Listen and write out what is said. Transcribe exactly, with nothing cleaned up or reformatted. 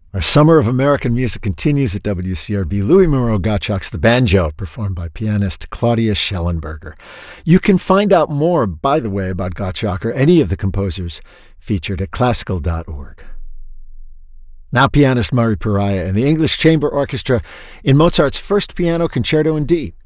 Our summer of American music continues at W C R B. Louis Moreau Gottschalk's The Banjo, performed by pianist Claudia Schellenberger. You can find out more, by the way, about Gottschalk or any of the composers featured at classical dot org. Now pianist Murray Pariah and the English Chamber Orchestra in Mozart's first piano concerto in D.